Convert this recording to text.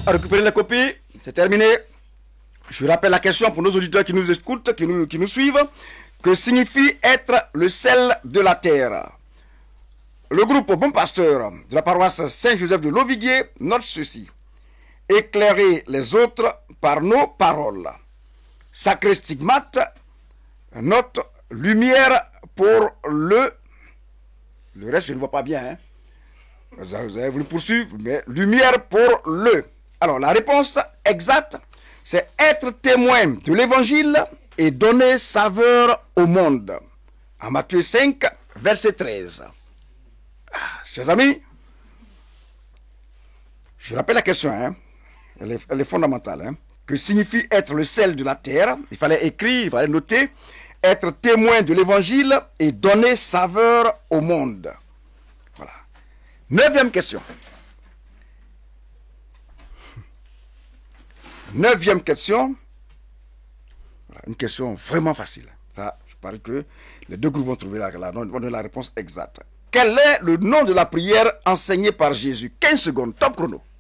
à récupérer les copies. C'est terminé. Je rappelle la question pour nos auditeurs qui nous écoutent, qui nous suivent. Que signifie être le sel de la terre? Le groupe Bon Pasteur de la paroisse Saint-Joseph de Loviguier note ceci. Éclairer les autres par nos paroles. Sacré Stigmate note lumière pour le... Le reste, je ne vois pas bien. Hein? Vous avez voulu poursuivre, mais lumière pour le... Alors, la réponse exacte, c'est être témoin de l'évangile et donner saveur au monde. En Matthieu 5, verset 13. Chers amis, je rappelle la question, hein? Elle est fondamentale. Hein? Que signifie être le sel de la terre? Il fallait écrire, il fallait noter, être témoin de l'évangile et donner saveur au monde. Voilà. 9e question. 9e question. Voilà, une question vraiment facile. Ça, je parie que les deux groupes vont trouver la réponse exacte. Quel est le nom de la prière enseignée par Jésus? 15 secondes, top chrono.